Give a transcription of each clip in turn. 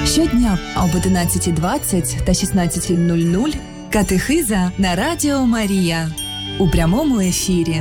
Щодня об 11:20 та 16:00 катехиза на Радіо Марія у прямому ефірі.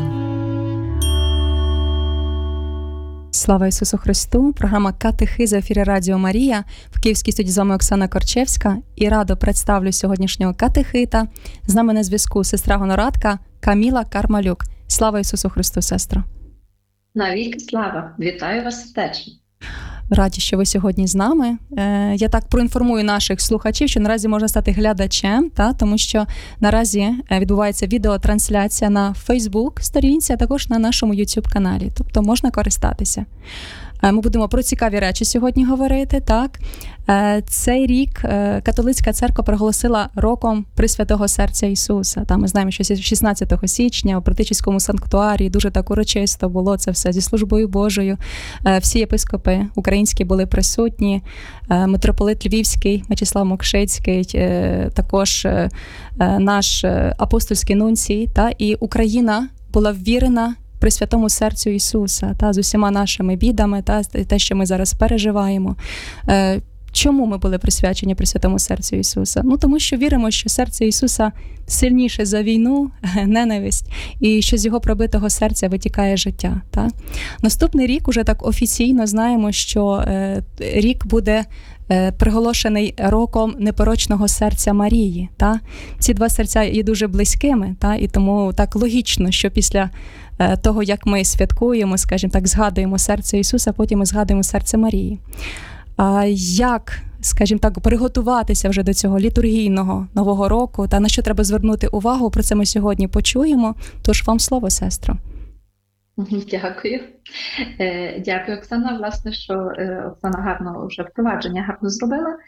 Слава Ісусу Христу! Програма «Катехиза» в ефірі Радіо Марія. В Київській студії з вами Оксана Корчевська. І радо представлю сьогоднішнього катехита. З нами на зв'язку сестра Гонорадка Каміла Кармалюк. Слава Ісусу Христу, сестро! Навіки слава! Вітаю вас сердечно! Раді, що ви сьогодні з нами. Я так проінформую наших слухачів, що наразі можна стати глядачем, тому що наразі відбувається відеотрансляція на Facebook-сторінці, а також на нашому YouTube-каналі. Тобто можна користатися. Ми будемо про цікаві речі сьогодні говорити. Так? Цей рік католицька церква проголосила роком Пресвятого Серця Ісуса. Ми знаємо, що 16 січня у Притичівському санктуарі дуже так урочисто було це все зі службою Божою. Всі єпископи українські були присутні. Митрополит Львівський Мечислав Мокшицький, також наш апостольський нунцій, і Україна була ввірена Пресвятому Серцю Ісуса, з усіма нашими бідами, те, що ми зараз переживаємо. Чому ми були присвячені Пресвятому Серцю Ісуса? Тому що віримо, що серце Ісуса сильніше за війну, ненависть, і що з його пробитого серця витікає життя. Наступний рік уже так офіційно знаємо, що рік буде приголошений роком непорочного серця Марії. Ці два серця є дуже близькими, і тому так логічно, що після того, як ми святкуємо, скажімо так, згадуємо серце Ісуса, потім ми згадуємо серце Марії. Як, скажімо так, приготуватися вже до цього літургійного Нового року, на що треба звернути увагу, про це ми сьогодні почуємо. Тож вам слово, сестро. Дякую. Дякую, Оксана. Власне, що Оксана гарно вже впровадження гарно зробила.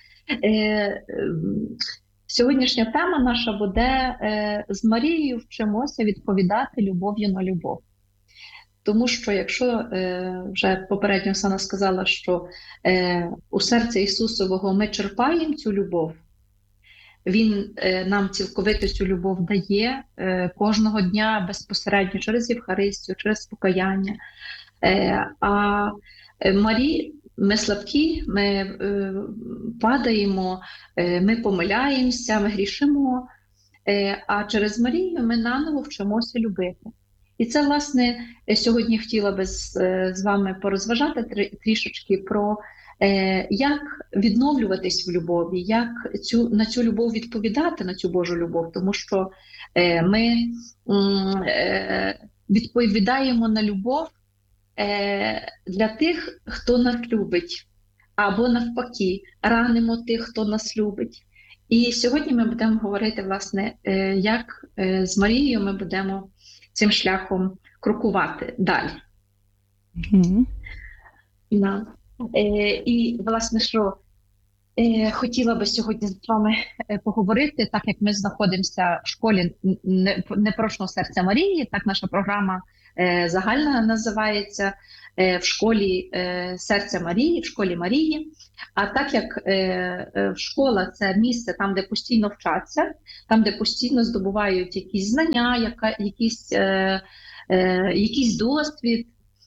Сьогоднішня тема наша буде «З Марією вчимося відповідати любов'ю на любов». Тому що, якщо вже попередньо Оксана сказала, що у серці Ісусового ми черпаємо цю любов, Він нам цілковито цю любов дає кожного дня безпосередньо через Євхаристію, через покаяння. А ми слабкі, ми падаємо, ми помиляємося, ми грішимо, а через Марію ми наново вчимося любити. І це, власне, сьогодні хотіла би з вами порозважати трішечки про як відновлюватись в любові, як на цю любов відповідати, на цю Божу любов, тому що ми відповідаємо на любов для тих, хто нас любить, або навпаки, ранимо тих, хто нас любить. І сьогодні ми будемо говорити, власне, як з Марією ми будемо цим шляхом крокувати далі. І, власне, що хотіла би сьогодні з вами поговорити, так як ми знаходимося в школі непорочного серця Марії, так наша програма загальна називається в школі серця Марії, в школі Марії. А так як школа – це місце там, де постійно вчаться, там, де постійно здобувають якісь знання, якийсь досвід,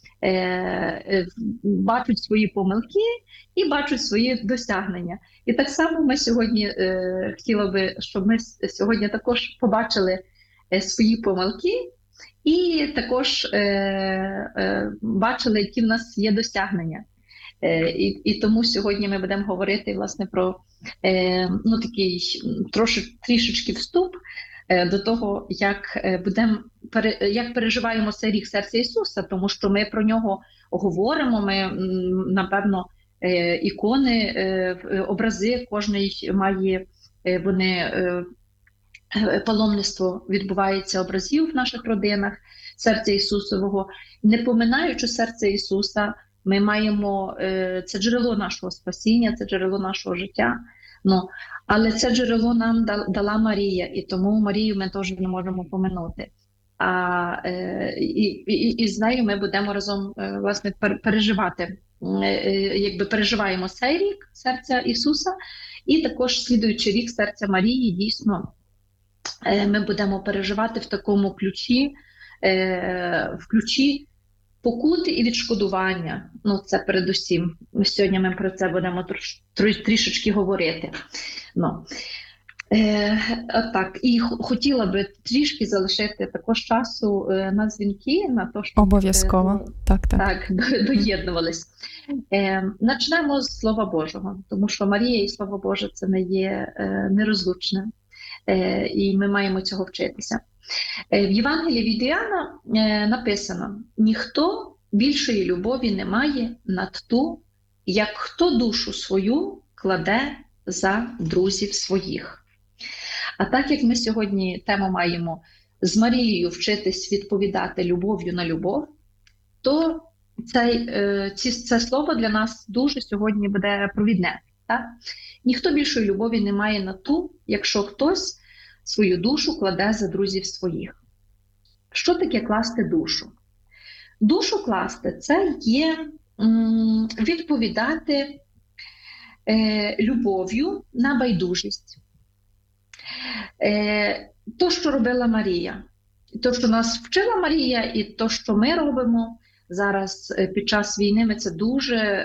бачать свої помилки і бачать свої досягнення. І так само ми сьогодні хотіли би, щоб ми сьогодні також побачили свої помилки і також бачили, які в нас є досягнення. І тому сьогодні ми будемо говорити, власне, про такий трішечки вступ до того, як переживаємо цей рік серця Ісуса, тому що ми про нього говоримо, ми, напевно, ікони, образи, кожний має, паломництво відбувається образів в наших родинах, серця Ісусового. Не поминаючи серце Ісуса, ми маємо, це джерело нашого спасіння, це джерело нашого життя. Але це джерело нам дала Марія, і тому Марію ми теж не можемо поминути. І з нею ми будемо разом, власне, переживати, переживаємо цей рік серця Ісуса, і також слідуючий рік серця Марії, дійсно, ми будемо переживати в такому ключі покути і відшкодування. Ну, це передусім. Сьогодні ми про це будемо трішечки говорити. Ну. Так, і хотіла би трішки залишити також часу на дзвінки, на те, щоб обов'язково так доєднувались. Почнемо з Слова Божого, тому що Марія і Слово Боже це не є нерозлучне, і ми маємо цього вчитися. В Євангелії від Іоанна написано: «Ніхто більшої любові не має над ту, як хто душу свою кладе за друзів своїх». А так як ми сьогодні тему маємо з Марією вчитись відповідати любов'ю на любов, то це слово для нас дуже сьогодні буде провідне. Так? Ніхто більшої любові не має на ту, якщо хтось свою душу кладе за друзів своїх. Що таке класти душу? Душу класти – це є відповідати любов'ю на байдужість. То, що робила Марія, то, що нас вчила Марія, і то, що ми робимо зараз під час війни, ми це дуже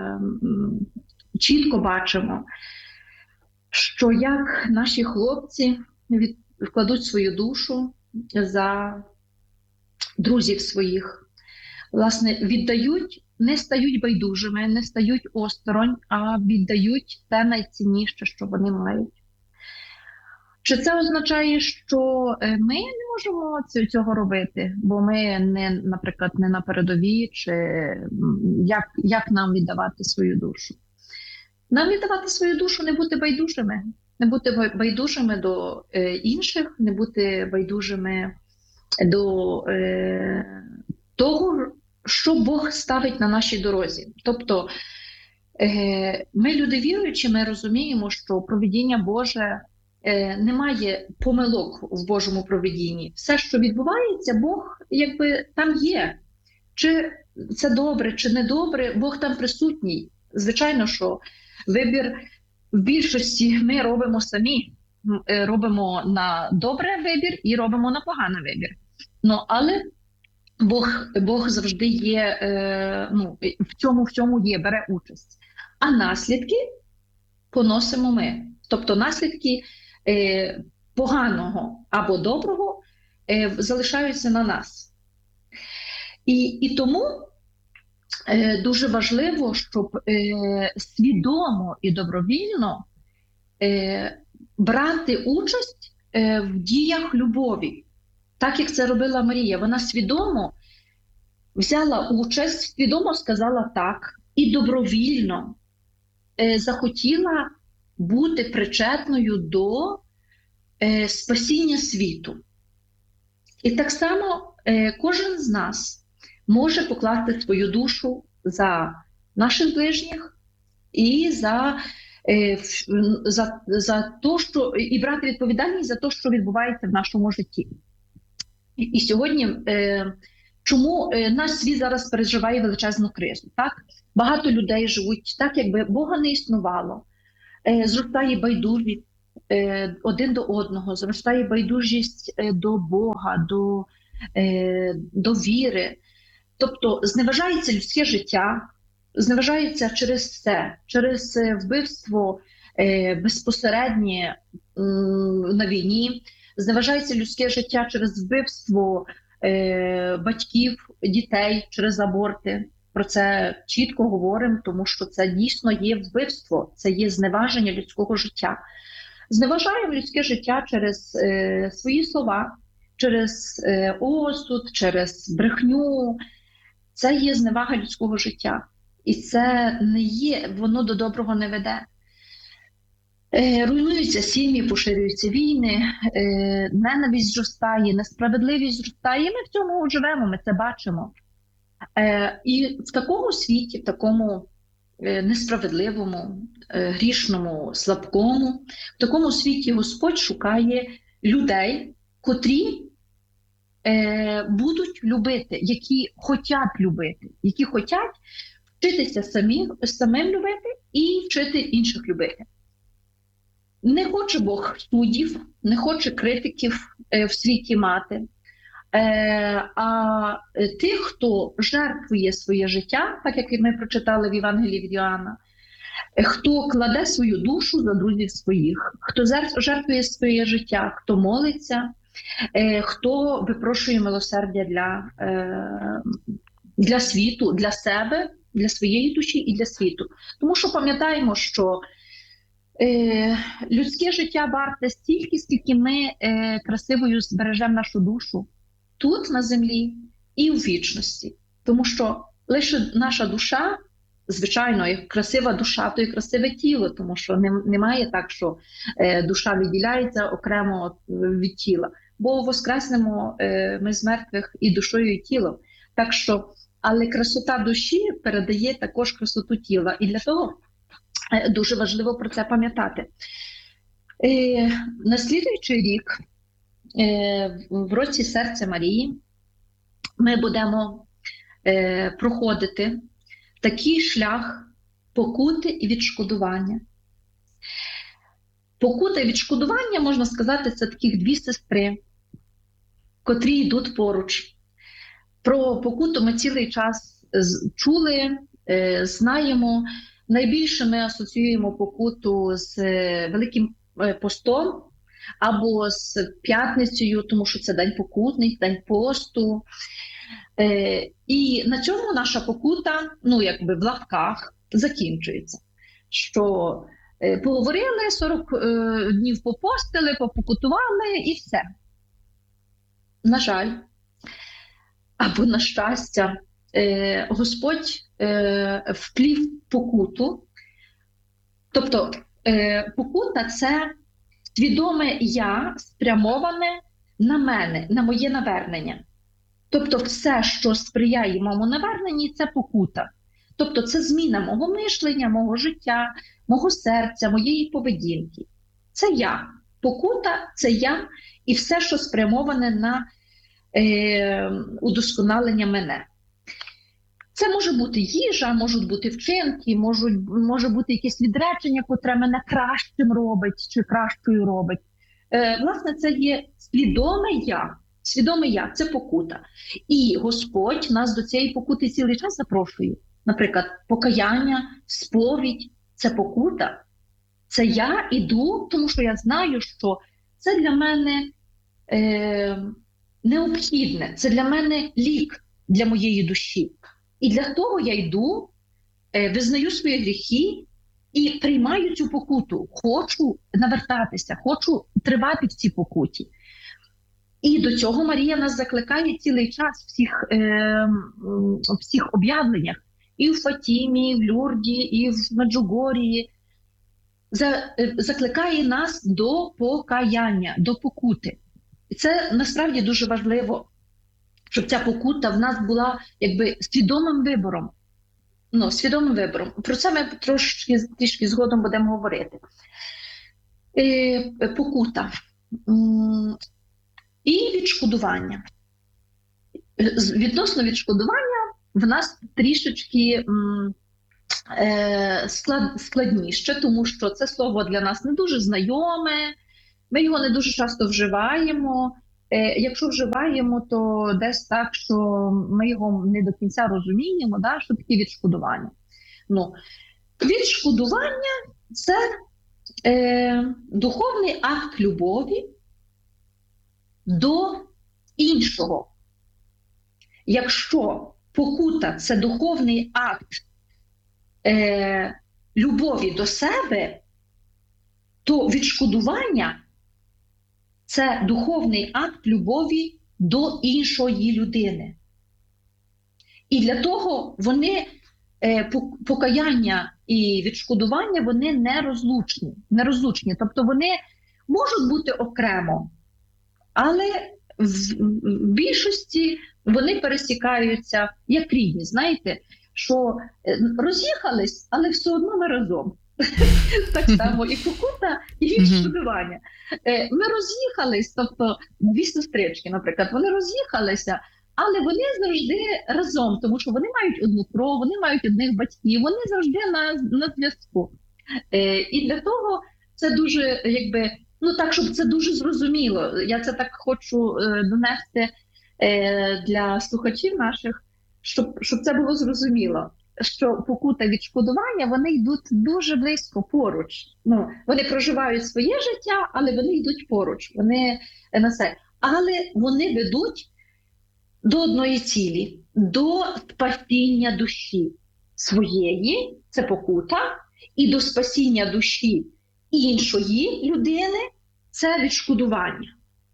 чітко бачимо, що як наші хлопці вкладуть свою душу за друзів своїх, власне, віддають, не стають байдужими, не стають осторонь, а віддають те найцінніше, що вони мають. Чи це означає, що ми не можемо цього робити, бо ми, наприклад, не на передовій, чи як нам віддавати свою душу? Нам віддавати свою душу, не бути байдужими. Не бути байдужими до інших, не бути байдужими до того, що Бог ставить на нашій дорозі. Тобто ми, люди віруючі, ми розуміємо, що провидіння Боже немає помилок в Божому провидінні. Все, що відбувається, Бог якби там є. Чи це добре, чи не добре, Бог там присутній. Звичайно, що вибір в більшості ми робимо самі. Робимо на добре вибір і робимо на поганий вибір. Ну, але Бог завжди є, в цьому є, бере участь. А наслідки поносимо ми. Тобто наслідки поганого або доброго залишаються на нас. І тому дуже важливо, щоб свідомо і добровільно брати участь в діях любові. Так, як це робила Марія. Вона свідомо взяла участь, свідомо сказала так і добровільно захотіла бути причетною до спасіння світу. І так само кожен з нас може покласти свою душу за наших ближніх і за те, що і брати відповідальність за те, що відбувається в нашому житті. І сьогодні, чому наш світ зараз переживає величезну кризу? Так? Багато людей живуть так, якби Бога не існувало. Зростає байдужість один до одного, зростає байдужість до Бога, до віри. Тобто зневажається людське життя, зневажається через все, через вбивство безпосереднє на війні, зневажається людське життя через вбивство батьків, дітей, через аборти. Про це чітко говоримо, тому що це дійсно є вбивство, це є зневаження людського життя. Зневажаємо людське життя через свої слова, через осуд, через брехню. Це є зневага людського життя. І це не є, воно до доброго не веде. Руйнуються сім'ї, поширюються війни, ненависть зростає, несправедливість зростає. І ми в цьому живемо, ми це бачимо. І в такому світі, в такому несправедливому, грішному, слабкому, в такому світі Господь шукає людей, котрі будуть любити, які хочуть любити, які хочуть вчитися самим любити і вчити інших любити. Не хоче Бог суддів, не хоче критиків в світі мати, А тих, хто жертвує своє життя, так як ми прочитали в Євангелії від Йоанна, хто кладе свою душу за друзів своїх, хто жертвує своє життя, хто молиться, хто випрошує милосердя для світу, для себе, для своєї душі і для світу. Тому що пам'ятаємо, що людське життя варте стільки, скільки ми красивою збережемо нашу душу тут, на землі, і у вічності. Тому що лише наша душа, звичайно, як красива душа, то і красиве тіло, тому що немає так, що душа відділяється окремо від тіла. Бо воскреснемо ми з мертвих і душою, і тілом. Так що, але красота душі передає також красоту тіла. І для того дуже важливо про це пам'ятати. На слідуючий рік, в році Серця Марії, ми будемо проходити такий шлях покути і відшкодування. Покута і відшкодування, можна сказати, це таких дві сестри, котрі йдуть поруч. Про покуту ми цілий час чули, знаємо. Найбільше ми асоціюємо покуту з Великим постом або з п'ятницею, тому що це день покутний, день посту. І на цьому наша покута, якби в лапках, закінчується. Що поговорили, 40 днів попостили, попокутували і все. На жаль, або на щастя, Господь вплів покуту. Тобто покута – це свідоме «я» спрямоване на мене, на моє навернення. Тобто все, що сприяє моєму наверненні, це покута. Тобто це зміна мого мишлення, мого життя, мого серця, моєї поведінки. Це я. Покута – це я і все, що спрямоване на удосконалення мене. Це може бути їжа, можуть бути вчинки, може бути якесь відречення, котре мене кращим робить чи кращою робить. Власне, це є свідоме я. Свідоме я – це покута. І Господь нас до цієї покути цілий час запрошує. Наприклад, покаяння, сповідь – це покута. Це я іду, тому що я знаю, що це для мене необхідне, це для мене лік для моєї душі. І для того я йду, визнаю свої гріхи і приймаю цю покуту. Хочу навертатися, хочу тривати в цій покуті. І до цього Марія нас закликає цілий час в всіх об'явленнях. І в Фатімі, і в Люрді, і в Меджугорії. Закликає нас до покаяння, до покути. І це насправді дуже важливо, щоб ця покута в нас була якби свідомим вибором. Свідомим вибором. Про це ми трішки згодом будемо говорити. Покута. І відшкодування. Відносно відшкодування в нас трішечки складніше, тому що це слово для нас не дуже знайоме, ми його не дуже часто вживаємо. Якщо вживаємо, то десь так, що ми його не до кінця розуміємо, що таке відшкодування. Відшкодування – це духовний акт любові до іншого. Якщо покута – це духовний акт любові до себе, то відшкодування – це духовний акт любові до іншої людини. І для того покаяння і відшкодування, вони нерозлучні. Тобто вони можуть бути окремо, але в більшості вони пересікаються як рідні. Знаєте, що роз'їхались, але все одно ми разом. Так само і покута, і відшкодування. Ми роз'їхались, тобто дві сестрички, наприклад, вони роз'їхалися, але вони завжди разом, тому що вони мають одну кров, вони мають одних батьків, вони завжди на зв'язку. І для того це дуже, так, щоб це дуже зрозуміло. Я це так хочу донести для слухачів наших, щоб це було зрозуміло, що покута і відшкодування, вони йдуть дуже близько поруч. Ну, вони проживають своє життя, але вони йдуть поруч, вони на це. Але вони ведуть до одної цілі, до спасіння душі своєї, це покута, і до спасіння душі іншої людини, це відшкодування.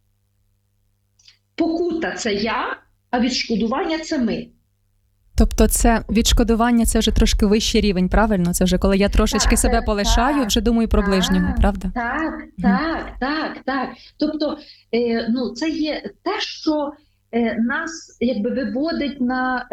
Покута – це я, а відшкодування – це ми. Тобто це відшкодування – це вже трошки вищий рівень, правильно? Це вже коли я трошечки себе полишаю, вже думаю про ближнього, правда? Так. Тобто, це є те, що нас якби виводить на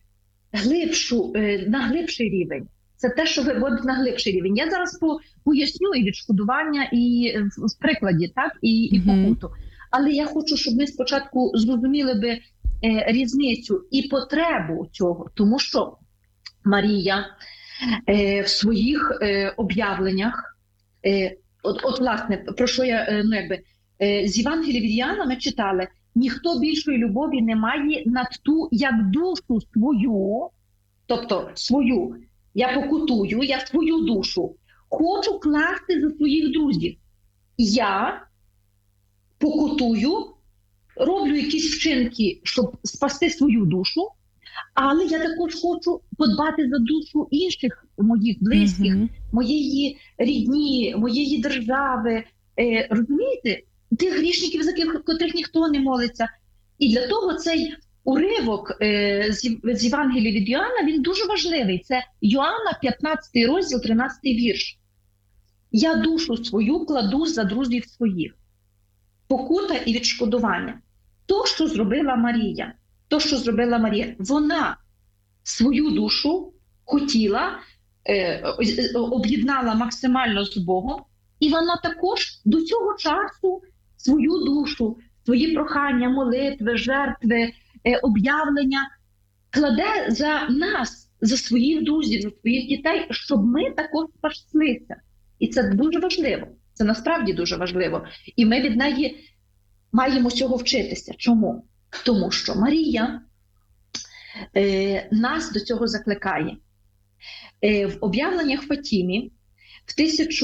глибший рівень. Це те, що виводить на глибший рівень. Я зараз поясню і відшкодування, і в прикладі, так, і покуту. Але я хочу, щоб ми спочатку зрозуміли би різницю і потребу цього. Тому що Марія в своїх об'явленнях, власне, про що я, з Євангелія від Іоанна ми читали, ніхто більшої любові не має над ту, як душу свою, тобто свою, я покутую, я свою душу хочу класти за своїх друзів. Я покутую, роблю якісь вчинки, щоб спасти свою душу, але я також хочу подбати за душу інших моїх близьких, моєї рідні, моєї держави. Розумієте? Тих грішників, за котрих ніхто не молиться. І для того цей уривок з Євангелія від Іоанна, він дуже важливий. Це Йоанна, 15 розділ, 13 вірш. Я душу свою кладу за друзів своїх. Покута і відшкодування. То, що зробила Марія, вона свою душу хотіла, об'єднала максимально з Богом, і вона також до цього часу свою душу, свої прохання, молитви, жертви, об'явлення кладе за нас, за своїх друзів, за своїх дітей, щоб ми також спаслися. І це дуже важливо. Це насправді дуже важливо. І ми від неї маємо цього вчитися. Чому? Тому що Марія нас до цього закликає. В об'явленнях Фатімі в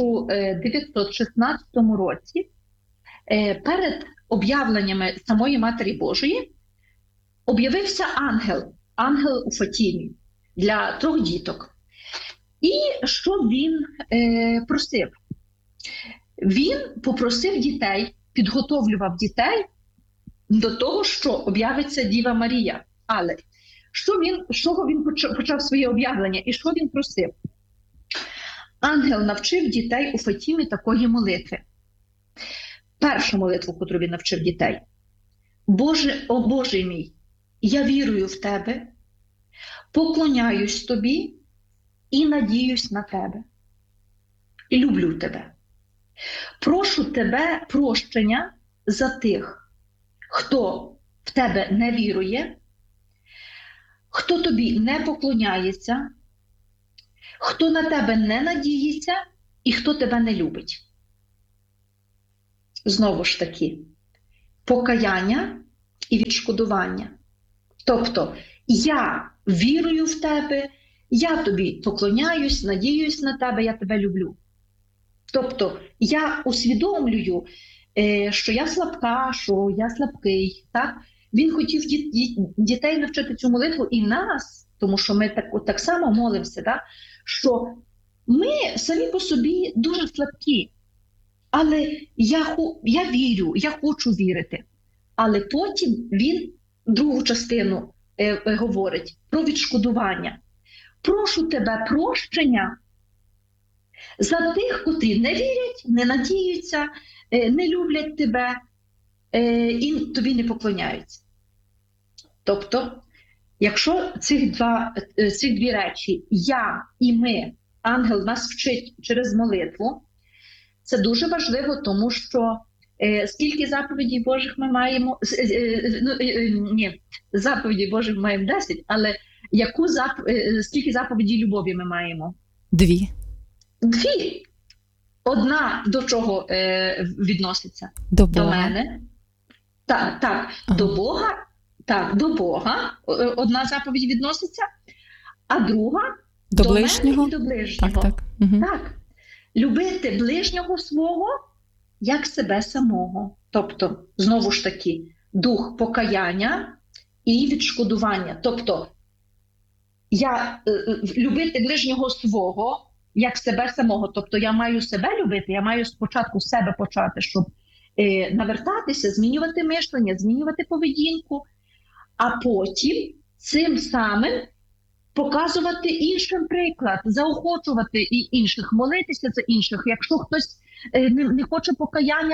1916 році перед об'явленнями самої Матері Божої об'явився ангел у Фатімі для 3 діток. І що він просив? Він попросив дітей, підготовлював дітей до того, що об'явиться Діва Марія. Але з чого він почав своє об'явлення і що він просив? Ангел навчив дітей у Фатімі такої молитви. Першу молитву, яку він навчив дітей. О Боже мій, я вірую в Тебе, поклоняюсь Тобі і надіюсь на Тебе. І люблю Тебе. Прошу Тебе прощення за тих, хто в Тебе не вірує, хто Тобі не поклоняється, хто на Тебе не надіється і хто Тебе не любить. Знову ж таки, покаяння і відшкодування. Тобто, я вірую в Тебе, я Тобі поклоняюсь, надіюсь на Тебе, я Тебе люблю. Тобто, я усвідомлюю, що я слабка, що я слабкий. Так? Він хотів дітей навчити цю молитву і нас, тому що ми так само молимося, так? Що ми самі по собі дуже слабкі. Але я вірю, я хочу вірити. Але потім він другу частину говорить про відшкодування. Прошу Тебе прощення за тих, котрі не вірять, не надіються, не люблять Тебе і Тобі не поклоняються. Тобто, якщо ці дві речі, я і ми, ангел нас вчить через молитву, це дуже важливо, тому що скільки заповідей Божих ми маємо, заповідей Божих ми маємо 10, але скільки заповідей любові ми маємо? 2. 2. Одна до чого відноситься? До Бога. До мене. Так, до Бога, Так, до Бога. Одна заповідь відноситься, а друга до ближнього. мене і до ближнього. Так. Угу. Так. Любити ближнього свого як себе самого. Тобто, знову ж таки, дух покаяння і відшкодування. Тобто, любити ближнього свого як себе самого. Тобто, я маю себе любити, я маю спочатку з себе почати, щоб навертатися, змінювати мишлення, змінювати поведінку, а потім цим самим показувати іншим приклад, заохочувати і інших, молитися за інших. Якщо хтось не хоче покаяння,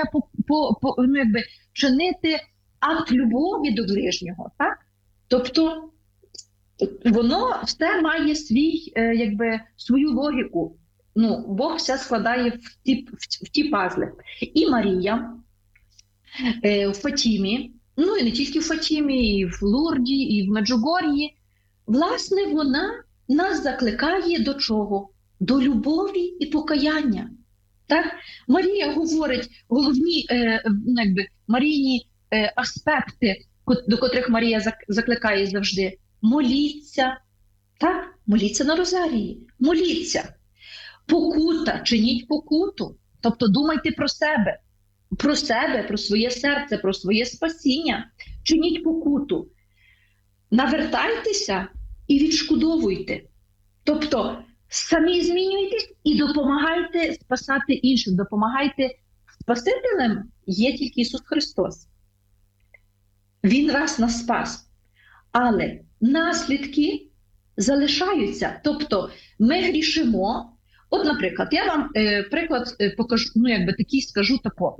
чинити акт любові до ближнього, так? Тобто воно все має свою логіку. Бог все складає в ті пазли. І Марія в Фатімі, і не тільки в Фатімі, і в Лурді, і в Меджугор'ї, власне, вона нас закликає до чого? До любові і покаяння. Так? Марія говорить головні Марійні аспекти, до котрих Марія закликає завжди. Моліться, так? Моліться на розарії, моліться. Покута, чиніть покуту. Тобто думайте про себе, про своє серце, про своє спасіння. Чиніть покуту. Навертайтеся і відшкодовуйте. Тобто самі змінюйтесь і допомагайте спасати інших, допомагайте. Спасителем є тільки Ісус Христос. Він раз нас спас. Але наслідки залишаються. Тобто ми грішимо. От, наприклад, я вам приклад покажу, такий скажу тако.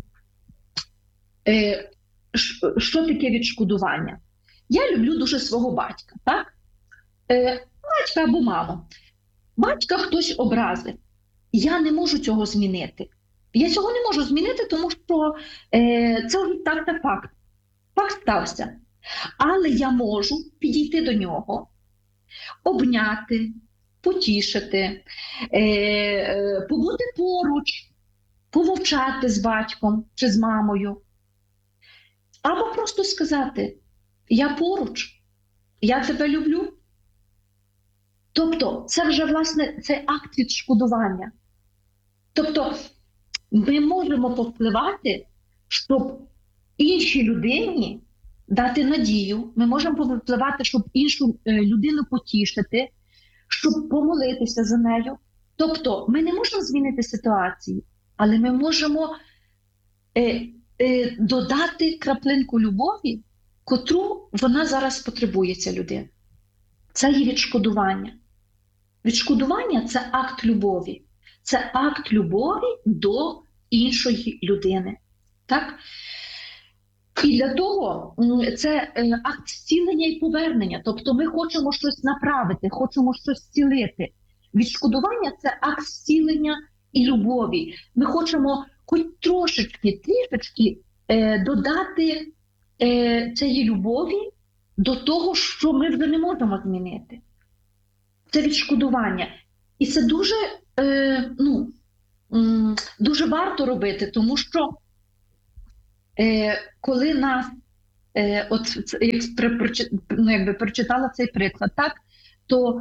Що таке відшкодування? Я люблю дуже свого батька, так? Батька або маму. Батька хтось образив. Я не можу цього змінити. Я цього не можу змінити, тому що це так та факт. Факт стався. Але я можу підійти до нього, обняти, потішити, побути поруч, помовчати з батьком чи з мамою. Або просто сказати: я поруч, я тебе люблю. Тобто це вже, власне, цей акт відшкодування. Тобто ми можемо повпливати, щоб іншій людині дати надію, ми можемо повпливати, щоб іншу людину потішити, щоб помолитися за нею. Тобто ми не можемо змінити ситуацію, але ми можемо додати краплинку любові, котру вона зараз потребує, ця людина. Це є відшкодування. Відшкодування – це акт любові. Це акт любові до іншої людини. Так? І для того це акт зцілення і повернення. Тобто ми хочемо щось направити, хочемо щось зцілити. Відшкодування – це акт зцілення і любові. Ми хочемо хоч трішечки додати цієї любові до того, що ми вже не можемо змінити. Це відшкодування. І це дуже варто робити, тому що коли нас, прочитала цей приклад, так, то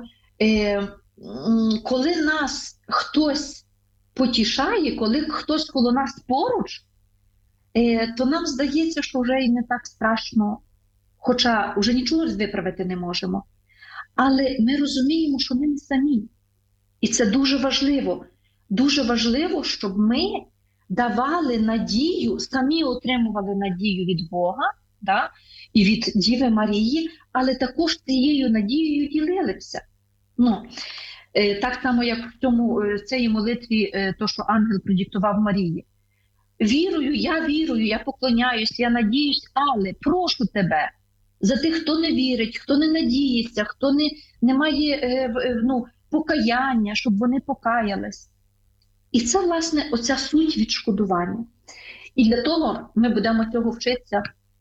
коли нас хтось потішає, коли хтось коло нас поруч, то нам здається, що вже і не так страшно, хоча вже нічого виправити не можемо. Але ми розуміємо, що ми не самі. І це дуже важливо. Дуже важливо, щоб ми давали надію, самі отримували надію від Бога, да, і від Діви Марії, але також цією надією ділилися. Так само, як в цій молитві, то, що ангел продиктував Марії. Вірую, я поклоняюсь, я надіюсь, але прошу тебе за тих, хто не вірить, хто не надіється, хто не має покаяння, щоб вони покаялись. І це, власне, оця суть відшкодування. І для того ми будемо цього вчитися.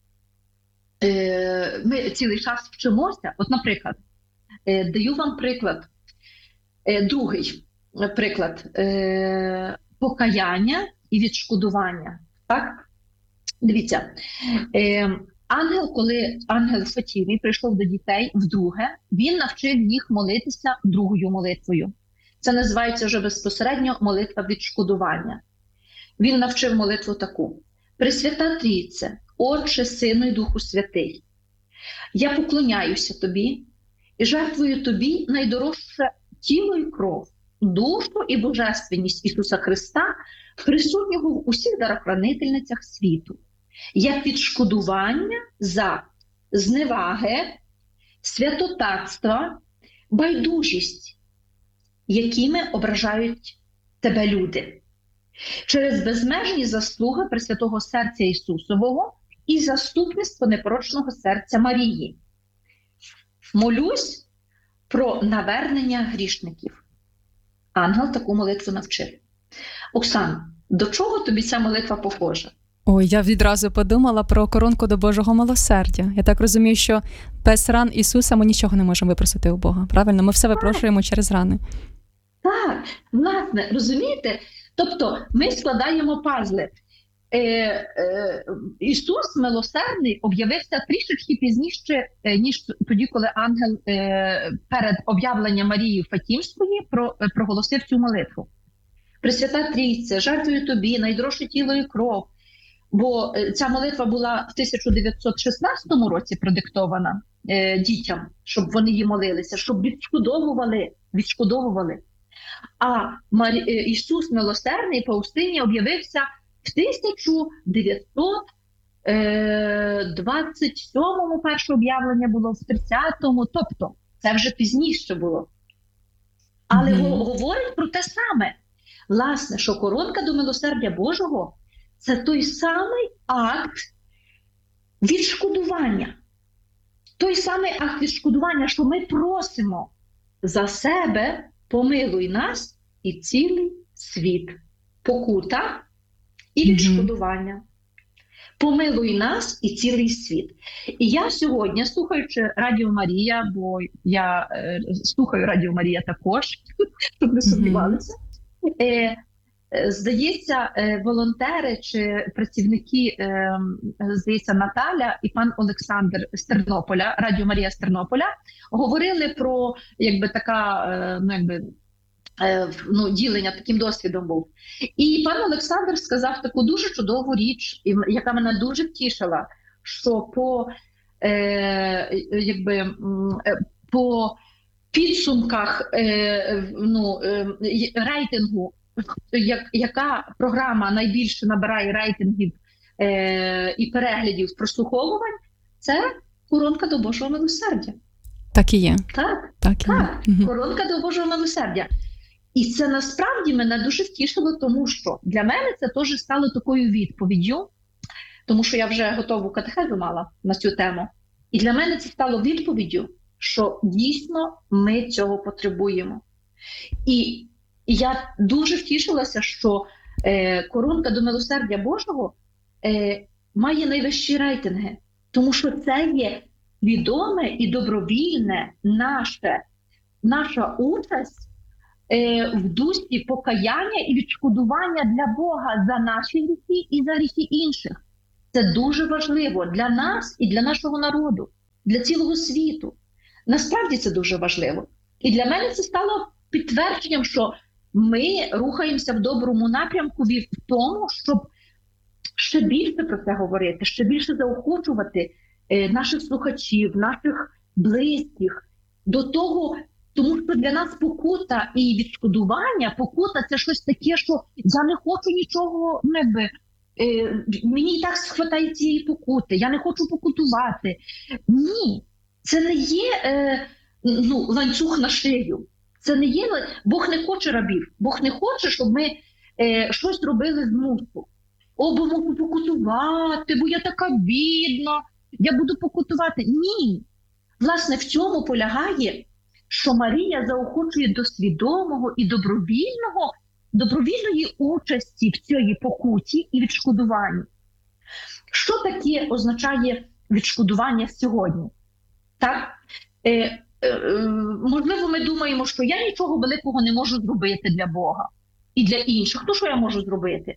Ми цілий час вчимося. От, наприклад, даю вам приклад, другий приклад покаяння і відшкодування. Так? Дивіться, коли ангел Фатімі прийшов до дітей вдруге, він навчив їх молитися другою молитвою. Це називається вже безпосередньо молитва відшкодування. Він навчив молитву таку: «Пресвята Трійце, Отче, Сину і Духу Святий, я поклоняюся Тобі і жертвую Тобі найдорожче тіло і кров, душу і божественність Ісуса Христа, присутнього в усіх дарохранительницях світу, як відшкодування за зневаги, святотатства, байдужість, якими ображають Тебе люди, через безмежні заслуги Пресвятого серця Ісусового і заступництво непорочного серця Марії. Молюсь про навернення грішників». Ангел таку молитву навчив. Оксан, до чого тобі ця молитва похожа? Ой, я відразу подумала про коронку до Божого милосердя. Я так розумію, що без ран Ісуса ми нічого не можемо випросити у Бога. Правильно? Ми все випрошуємо через рани. Так, власне, розумієте? Тобто ми складаємо пазли. Ісус милосердний об'явився трішечки пізніше, ніж тоді, коли ангел перед об'явленням Марії Фатімської проголосив цю молитву. «Пресвята Трійце, жертвую Тобі найдорожче тіло і кров». Бо ця молитва була в 1916 році продиктована дітям, щоб вони її молилися, щоб відшкодовували. А Ісус милосердний по Фаустині об'явився в 1927-му перше об'явлення було, в 30-му, тобто це вже пізніше було. Але говорить про те саме. Власне, що коронка до милосердя Божого – це той самий акт відшкодування. Той самий акт відшкодування, що ми просимо за себе: помилуй нас і цілий світ. Покута і відшкодування. Помилуй нас і цілий світ. І я сьогодні, слухаючи Радіо Марія, бо я слухаю Радіо Марія також, щоб не сумнівалися, здається, волонтери чи працівники, здається, Наталя і пан Олександр з Тернополя, Радіо Марія з Тернополя, говорили про, ділення таким досвідом був. І пан Олександр сказав таку дуже чудову річ, яка мене дуже втішила, що по підсумках рейтингу, яка програма найбільше набирає рейтингів і переглядів прослуховувань, це коронка до Божого милосердя. Так і є. Так. Коронка до Божого милосердя. І це насправді мене дуже втішило, тому що для мене це теж стало такою відповіддю, тому що я вже готову катехезу мала на цю тему. І для мене це стало відповіддю, що дійсно ми цього потребуємо. І я дуже втішилася, що коронка до милосердя Божого має найвищі рейтинги, тому що це є відоме і добровільне наша участь в дусі покаяння і відшкодування для Бога за наші гріхи і за гріхи інших. Це дуже важливо для нас і для нашого народу, для цілого світу. Насправді це дуже важливо. І для мене це стало підтвердженням, що ми рухаємося в доброму напрямку в тому, щоб ще більше про це говорити, ще більше заохочувати наших слухачів, наших близьких до того, тому що для нас покута і відшкодування, покута – це щось таке, що я не хочу нічого, мені і так схватає цієї покути, я не хочу покутувати. Ні, це не є ланцюг на шию. Це не є, Бог не хоче рабів, Бог не хоче, щоб ми щось робили з мусу. Бо можу покутувати, бо я така бідна, я буду покутувати. Ні. Власне, в цьому полягає, що Марія заохочує до свідомого і добровільної участі в цій покуті і відшкодуванні. Що таке означає відшкодування сьогодні? Так? Можливо, ми думаємо, що я нічого великого не можу зробити для Бога і для інших. То що я можу зробити?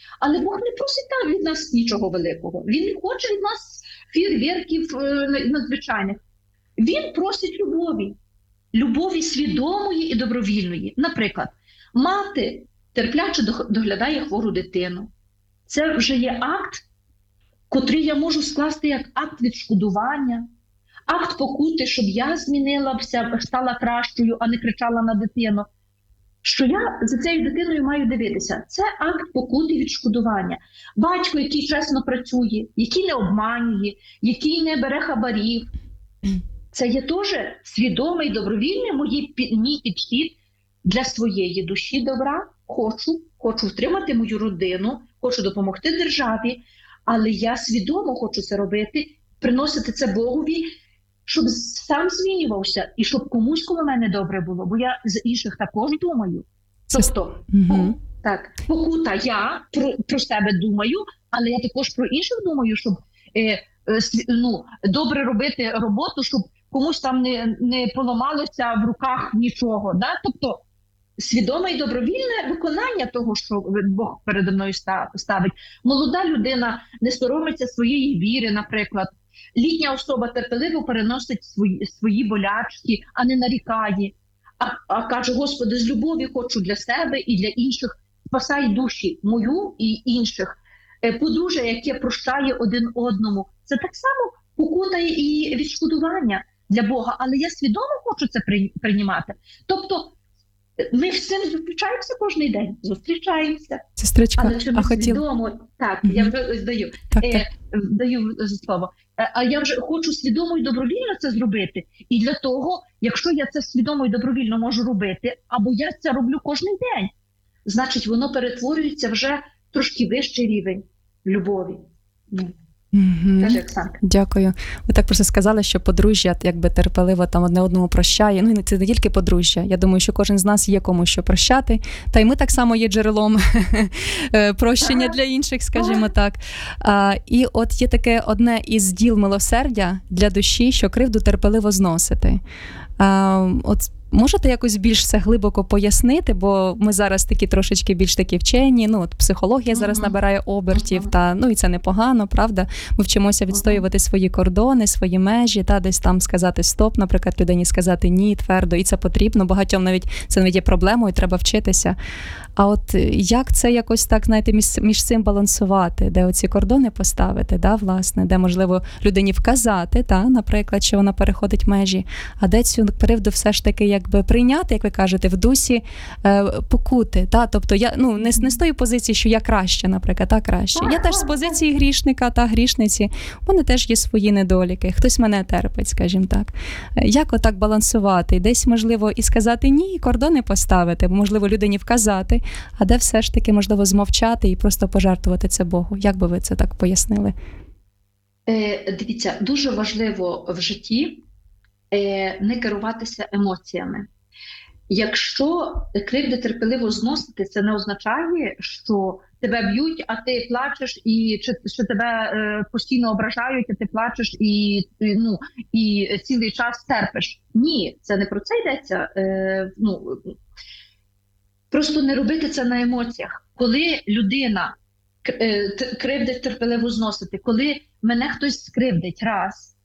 Але Бог не просить там від нас нічого великого. Він не хоче від нас фєрверків надзвичайних. Він просить любові. Любові свідомої і добровільної. Наприклад, мати терпляче доглядає хвору дитину. Це вже є акт, котрий я можу скласти як акт відшкодування, акт покути, щоб я змінилася, стала кращою, а не кричала на дитину. Що я за цією дитиною маю дивитися. Це акт покути і відшкодування. Батько, який чесно працює, який не обманює, який не бере хабарів. Це є теж свідомий, добровільний мій підхід для своєї душі добра. Хочу втримати мою родину, хочу допомогти державі, але я свідомо хочу це робити, приносити це Богові, щоб сам змінювався і щоб комусь коло мене добре було, бо я за інших також думаю. Тобто, так, покута я про себе думаю, але я також про інших думаю, щоб добре робити роботу, щоб комусь там не поламалося в руках нічого. Да? Тобто, свідоме і добровільне виконання того, що Бог передо мною ставить. Молода людина не соромиться своєї віри, наприклад. Літня особа терпеливо переносить свої болячки, а не нарікає. А каже, Господи, з любові хочу для себе і для інших. Спасай душі мою і інших. Подружжя, яке прощає один одному. Це так само покута і відшкодування для Бога. Але я свідомо хочу це приймати. Тобто, ми з цим зустрічаємося кожен день. Зустрічаємося. Сестричка, але чи ми свідомо... Так, я вже даю слово. А я вже хочу свідомо і добровільно це зробити. І для того, якщо я це свідомо і добровільно можу робити, або я це роблю кожен день, значить воно перетворюється вже трошки вищий рівень любові. Каже Оксанка. Дякую. Ви так просто сказали, що подружжя якби терпеливо там одне одному прощає. Ну і це не тільки подружжя. Я думаю, що кожен з нас є кому що прощати. Та й ми так само є джерелом прощення для інших, скажімо так. І от є таке одне із діл милосердя для душі, що кривду терпеливо зносити. От можете якось більш це глибоко пояснити, бо ми зараз такі трошечки більш такі вчені, от психологія зараз набирає обертів, і це непогано, правда? Ми вчимося відстоювати свої кордони, свої межі, десь там сказати стоп, наприклад, людині сказати ні твердо, і це потрібно, багатьом навіть це є проблемою, треба вчитися. А от як це якось так, знаєте, між цим балансувати, де оці кордони поставити, власне, де можливо людині вказати, наприклад, що вона переходить межі, а де цю кривду все ж таки якби прийняти, як ви кажете, в дусі покути, тобто я не з тої позиції, що я краще, наприклад, краще. Я теж з позиції грішника та грішниці, у мене теж є свої недоліки, хтось мене терпить, скажімо так. Як отак балансувати? Десь можливо і сказати ні, і кордони поставити, бо можливо людині вказати, а де все ж таки можливо змовчати і просто пожертвувати це Богу. Як би ви це так пояснили? Дивіться, дуже важливо в житті не керуватися емоціями. Якщо кривди терпеливо зносити, це не означає, що тебе б'ють, а ти плачеш, і що тебе постійно ображають, а ти плачеш і цілий час терпиш. Ні, це не про це йдеться. Просто не робити це на емоціях. Коли людина кривдить терпеливо зносити, коли мене хтось скривдить раз,